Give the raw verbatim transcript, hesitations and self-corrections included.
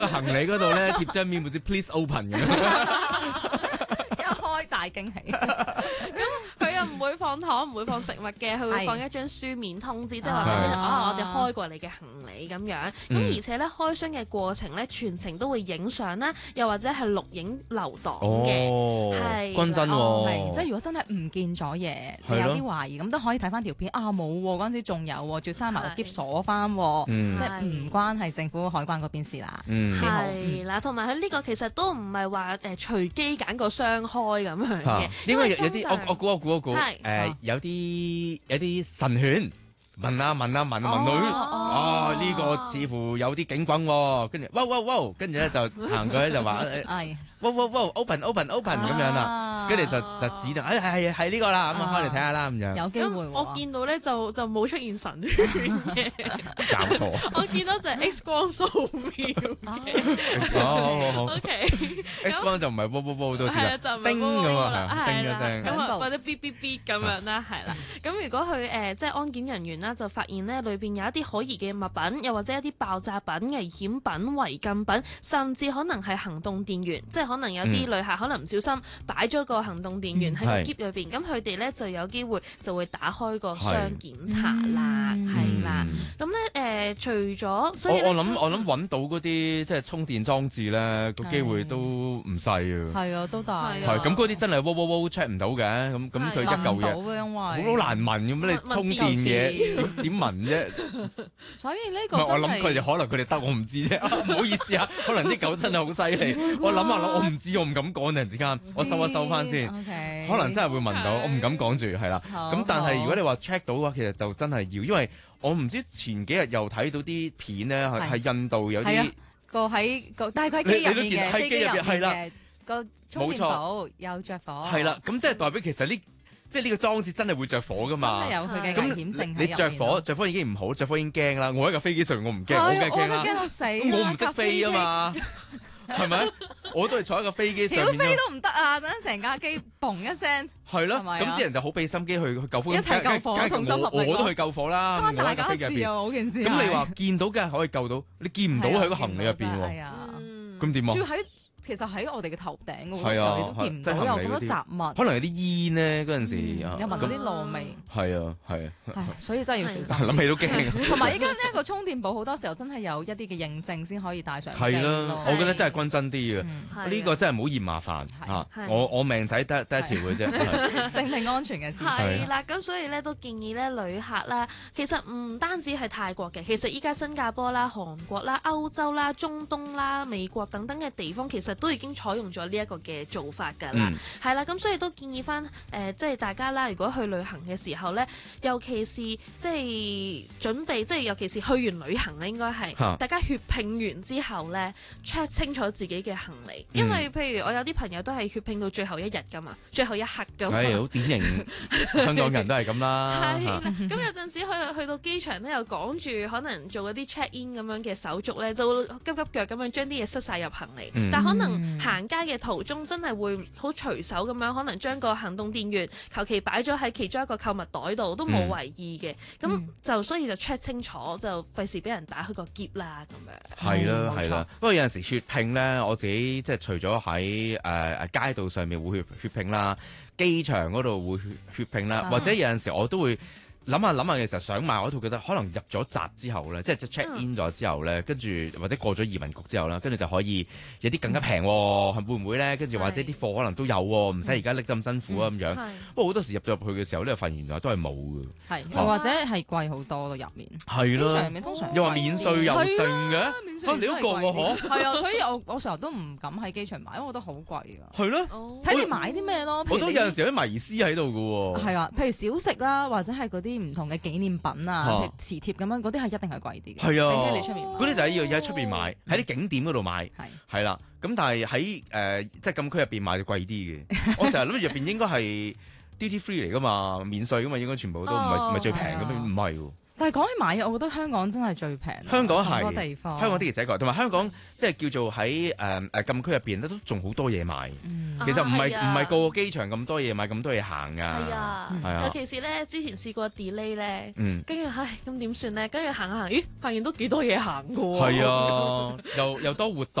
行李嗰度咧貼張面，好似 please open 咁樣。 一開大驚喜。 佢又唔會放糖，唔會放食物嘅，佢會係放一張書面通知，即係話俾係你聽， 啊哦，我哋開過你嘅行李咁樣。咁、 嗯而且咧開箱嘅過程咧，全程都會影相啦，又或者係錄影留檔嘅。 哦， 係均真哦，係喎。 即係如果真係唔見咗嘢，你係咯有啲懷疑咁都可以睇翻條片啊，冇喎，嗰陣時仲有喎，仲要閂埋個篋鎖翻喎， 嗯即係唔關係政府海關嗰邊事啦。 嗯幾好係啦，同埋佢呢個其實都唔係話誒隨機揀個箱開咁樣嚇嘅， 應該有有因為啲通常我我估我估我估係誒有啲有啲神犬問啊問啊問啊問女啊呢個似乎有啲警棍喎，跟住哇哇哇，跟住咧就行過咧就話誒係哇哇哇 open open open 咁樣啦，跟住就就指定誒係係係呢個啦，咁啊開嚟睇下啦咁樣。 有機會咁喎。 我見到咧就就冇出現神犬嘅， 搞錯。 我見到就係 X 光掃描。 哦，好好好 O K， ，X 光就唔係喎喎喎都似係啊， 啦， 就唔係叮咁啊，係啊係啦叮一聲。 咁啊響度或者嗶嗶嗶咁樣啦，係啦。咁如果佢誒即係安檢人員啦，就發現咧裏邊有一啲可疑嘅物品，又或者一啲爆炸品、危險品、違禁品，甚至可能係行動電源，即係可能有啲旅客可能唔小心擺咗個行動電源喺個係篋裏邊，咁佢哋咧就有機會就會打開個箱係檢查啦， 嗯係啦。 嗯咁咧誒，除咗所以我我呢諗我諗揾到嗰啲即係充電裝置咧，個機會都唔細啊。 係啊，都大。 係係咁嗰啲真係喎喎喎 check 唔到嘅，咁咁佢一聞到嚿嘢。 嘅，因為好難聞咁，你充電嘢點點聞啫？ 所以呢唔係我個真係諗佢哋可能佢哋得，我唔知啫。啊唔好意思啊，可能啲狗真係好犀利。我諗下諗，我唔知，我唔敢講。突然之間，我收一收翻先， OK 可能真係會聞到，我唔敢講住，係啦。 好咁但係好如果你話 check 到嘅話，其實就真係要，因為我唔知前幾日又睇到啲片咧，係係係印度有係啊啲個喺個，但係佢喺機入你你都見面嘅， 喺機入邊係啦嘅個充電寶有着火， 係啦，咁即係代表其實呢，即係呢個裝置真係會着火噶嘛。 真係有佢嘅咁危險性喺你着火， 入面咯着火已經唔好，着火已經驚啦。我喺架飛機上，我唔驚，我係梗係驚啦我。都驚到死啦。 咁我唔識飛啊嘛，係咪？我都係坐喺個飛機上面啫。 跳飛都唔得啊！陣間成架機嘣一聲， 係咯， 係咪啊咁啲人就好俾心機去去救火， 一齊救火梗係同心合力我我都去救火啦。 關大我喺架家飛機入邊。 事啊！嗰件事係。 咁你話見到梗係可以救到，你見唔到喺個行李入邊喎， 係啊， 嗯咁點啊主？要喺其實喺我哋嘅頭頂嘅喎， 係啊有時候你都見唔到， 係即係有咁行李嗰啲多雜物， 可能有啲煙咧嗰陣時啊， 有聞到啲燶味， 係啊係啊， 係所以真係要小心。 諗起都驚。 同埋依家呢一個充電寶好多時候真係有一啲嘅認證先可以帶上機係啦咯， 我覺得真係均真啲嘅。 嗯係呢個真係唔好嫌麻煩係嚇係， 我我命仔得得一條嘅啫。係性命安全嘅事。 係啦，咁所以咧都建議咧旅客啦，其實唔單止係泰國嘅，其實依家新加坡啦、韓國啦、歐洲啦、中東啦、美國等等嘅地方，其實都已經採用咗呢一個嘅做法㗎啦嗯。 係啦、咁所以都建議翻誒、呃即係大家啦，如果去旅行嘅時候咧，尤其是即係準備，即係尤其是去完旅行咧，應該係嚇大家血拼完之後咧，check 清楚自己嘅行李， 嗯因為譬如我有啲朋友都係血拼到最後一日㗎嘛，最後一刻㗎嘛。 係好典型，香港人都係咁啦。嚇係啦，咁有陣時去去到機場咧，又趕住可能做嗰啲 check in 咁樣嘅手續咧，就會急急腳咁樣將啲嘢塞晒入行李。 嗯但可能行街嘅途中真係會好隨手咁樣，可能將個行動電源求其擺咗喺其中一個購物袋度，都冇為意嘅。咁、 嗯就所以就 check 清楚，就費事俾人打開個篋啦咁樣。 係啦， 嗯冇錯係啦。不過有陣時血拼咧，我自己即係除咗喺誒誒街道上面會血血拼啦，機場嗰度會血血拼啦， 啊或者有陣時我都會諗下諗下嘅時候想買，我都覺得可能入咗閘之後咧，即係即係 check in 咗之後咧，跟住或者過咗移民局之後啦，跟住就可以有啲更加平喎，係會唔會咧？跟住或者啲貨可能都有喎，唔使而家拎得咁辛苦啊咁樣。 係不過好多時入咗入去嘅時候咧，發現原來都係冇嘅。 係，又或者係貴好多咯入面。 係機場入啦， 面通常又話免稅又剩嘅， 係啊免稅啊你都過喎嗬？ 係啊，所以我我成日都唔敢喺機場買，因為我覺得好貴噶。 係咯， 哦睇你買啲咩咯，譬我如你都有陣時有啲迷思喺度嘅喎。 係啊，譬如小食啦，或者係嗰啲唔同嘅紀念品啊， 嚇譬如磁貼咁樣，嗰啲係一定係貴啲嘅。 係啊比起你出面買嗰啲就係要喺出邊買，喺啲景點嗰度買， 係係啦。咁但係喺誒即係禁區入邊買就貴啲嘅。我成日諗住入邊應該係 duty free 嚟噶嘛，免稅噶嘛，應該全部都唔係唔係最平咁樣， 哦唔係喎。 但係講起買嘢，我覺得香港真係最平。 香港係好多地方， 香港的而且確，同埋香港即係叫做喺誒誒禁區入邊咧，都仲好多嘢買。 嗯其實唔係啊係啊唔係個個機場咁多嘢買，咁多嘢行㗎。 係啊， 係啊尤其是咧之前試過 delay 咧， 嗯， 跟住唉咁點算咧？跟住行下行，咦發現都幾多嘢行㗎喎。 係啊，又又多活動。